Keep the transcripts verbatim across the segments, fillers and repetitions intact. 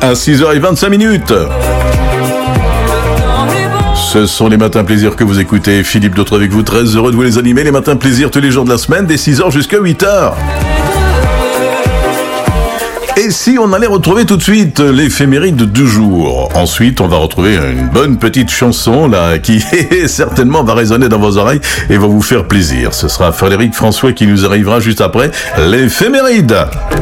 à six heures vingt-cinq minutes. Ce sont les matins plaisir que vous écoutez. Philippe Dautre avec vous, très heureux de vous les animer. Les matins plaisir tous les jours de la semaine, dès six heures jusqu'à huit heures. Et si on allait retrouver tout de suite l'éphéméride du jour. Ensuite, on va retrouver une bonne petite chanson là qui certainement va résonner dans vos oreilles et va vous faire plaisir. Ce sera Frédéric François qui nous arrivera juste après l'éphéméride.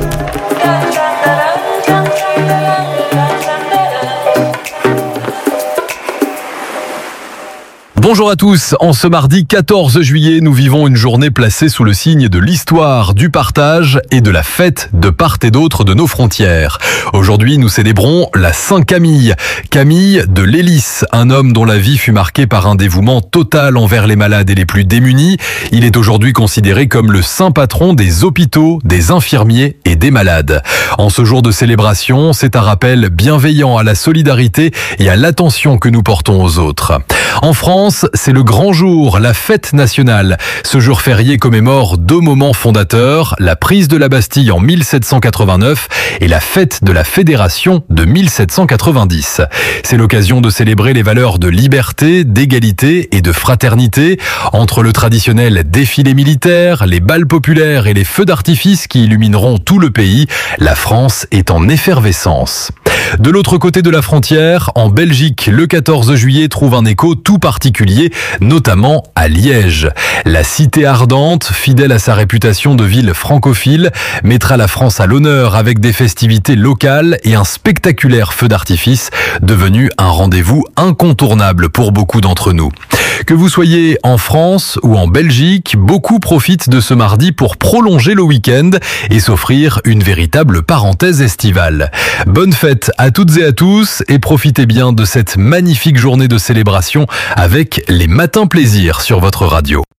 Bonjour à tous, en ce mardi quatorze juillet, nous vivons une journée placée sous le signe de l'histoire, du partage et de la fête de part et d'autre de nos frontières. Aujourd'hui, nous célébrons la Saint-Camille, Camille de Lélis, un homme dont la vie fut marquée par un dévouement total envers les malades et les plus démunis. Il est aujourd'hui considéré comme le saint patron des hôpitaux, des infirmiers et des malades. En ce jour de célébration, c'est un rappel bienveillant à la solidarité et à l'attention que nous portons aux autres. En France, c'est le grand jour, la fête nationale. Ce jour férié commémore deux moments fondateurs, la prise de la Bastille en mille sept cent quatre-vingt-neuf et la fête de la Fédération de mille sept cent quatre-vingt-dix. C'est l'occasion de célébrer les valeurs de liberté, d'égalité et de fraternité. Entre le traditionnel défilé militaire, les bals populaires et les feux d'artifice qui illumineront tout le pays, la France est en effervescence. De l'autre côté de la frontière, en Belgique, le quatorze juillet trouve un écho tout particulier, notamment à Liège. La cité ardente, fidèle à sa réputation de ville francophile, mettra la France à l'honneur avec des festivités locales et un spectaculaire feu d'artifice devenu un rendez-vous incontournable pour beaucoup d'entre nous. Que vous soyez en France ou en Belgique, beaucoup profitent de ce mardi pour prolonger le week-end et s'offrir une véritable parenthèse estivale. Bonne fête à toutes et à tous et profitez bien de cette magnifique journée de célébration avec les matins plaisir sur votre radio.